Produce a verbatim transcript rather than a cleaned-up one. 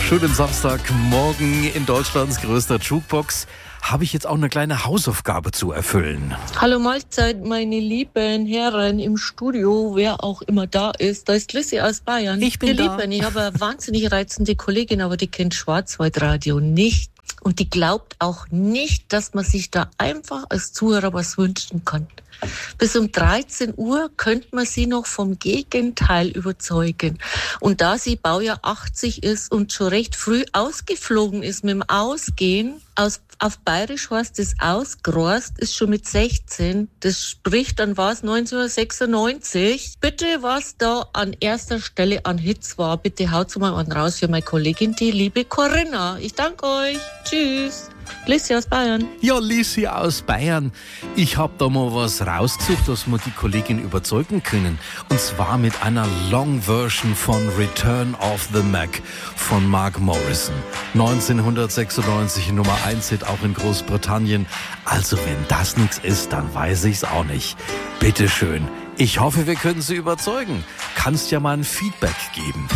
Schönen Samstagmorgen in Deutschlands größter Jukebox. Habe ich jetzt auch eine kleine Hausaufgabe zu erfüllen. Hallo Mahlzeit, meine lieben Herren im Studio, wer auch immer da ist. Da ist Lissy aus Bayern. Ich bin Ihr da. Lieben, ich habe eine wahnsinnig reizende Kollegin, aber die kennt Schwarzwaldradio nicht. Und die glaubt auch nicht, dass man sich da einfach als Zuhörer was wünschen kann. Bis um dreizehn Uhr könnte man sie noch vom Gegenteil überzeugen. Und da sie Baujahr achtzig ist und schon recht früh ausgeflogen ist mit dem Ausgehen, aus, auf Bayerisch heißt das ausgerost, ist schon mit sechzehn. Das spricht dann was neunzehnhundertsechsundneunzig. Bitte, was da an erster Stelle an Hits war, bitte haut's mal einen raus für meine Kollegin, die liebe Corinna. Ich danke euch. Tschüss. Lissy aus Bayern. Ja, Lissy aus Bayern. Ich habe da mal was rausgesucht, dass wir die Kollegin überzeugen können. Und zwar mit einer Long-Version von Return of the Mac von Mark Morrison. neunzehnhundertsechsundneunzig Nummer eins Hit auch in Großbritannien. Also wenn das nichts ist, dann weiß ich's auch nicht. Bitteschön. Ich hoffe, wir können Sie überzeugen. Kannst ja mal ein Feedback geben.